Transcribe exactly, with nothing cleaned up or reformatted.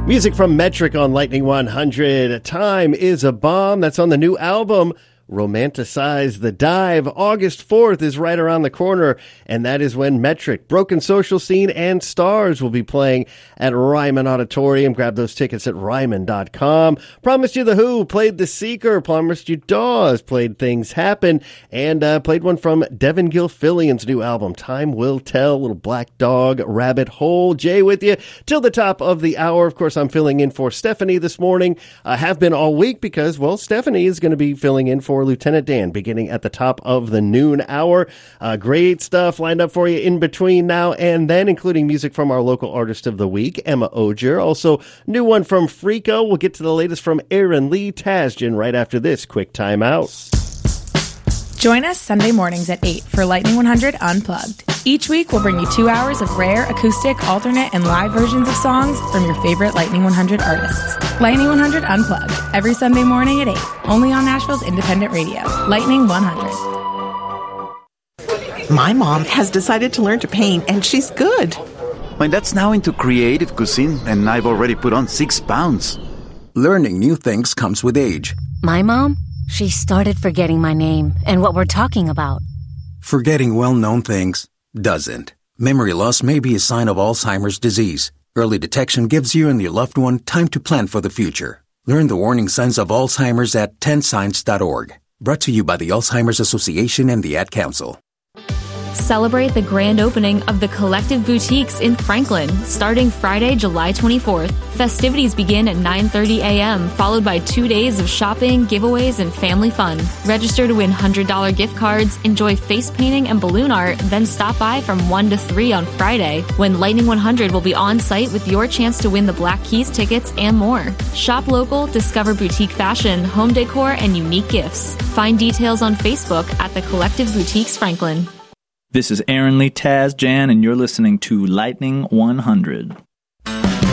Music from Metric on Lightning one hundred. Time is a Bomb. That's on the new album, Romanticize the Dive. August fourth is right around the corner, and that is when Metric, Broken Social Scene, and Stars will be playing at Ryman Auditorium. Grab those tickets at ryman dot com. Promised You The Who, played The Seeker. Promised You Dawes, played Things Happen, and uh, played one from Devin Gilfillian's new album, Time Will Tell. Little Black Dog Rabbit Hole. Jay with you till the top of the hour. Of course, I'm filling in for Stephanie this morning. I have been all week because, well, Stephanie is going to be filling in for Lieutenant Dan beginning at the top of the noon hour. Uh, great stuff lined up for you in between now and then, including music from our local artist of the week, Emma Ogier. Also, new one from Freako. We'll get to the latest from Aaron Lee Tasjan right after this quick timeout. Join us Sunday mornings at eight for Lightning one hundred Unplugged. Each week, we'll bring you two hours of rare, acoustic, alternate, and live versions of songs from your favorite Lightning one hundred artists. Lightning one hundred Unplugged, every Sunday morning at eight, only on Nashville's independent radio, Lightning one hundred. My mom has decided to learn to paint, and she's good. My dad's now into creative cuisine, and I've already put on six pounds. Learning new things comes with age. My mom? She started forgetting my name and what we're talking about. Forgetting well-known things doesn't. Memory loss may be a sign of Alzheimer's disease. Early detection gives you and your loved one time to plan for the future. Learn the warning signs of Alzheimer's at ten signs dot org. Brought to you by the Alzheimer's Association and the Ad Council. Celebrate the grand opening of the Collective Boutiques in Franklin, starting Friday, July twenty-fourth. Festivities begin at nine thirty a.m., followed by two days of shopping, giveaways, and family fun. Register to win one hundred dollars gift cards, enjoy face painting and balloon art, then stop by from one to three on Friday, when Lightning one hundred will be on site with your chance to win the Black Keys tickets and more. Shop local, discover boutique fashion, home decor, and unique gifts. Find details on Facebook at the Collective Boutiques Franklin. This is Aaron Lee Tasjan, and you're listening to Lightning one hundred.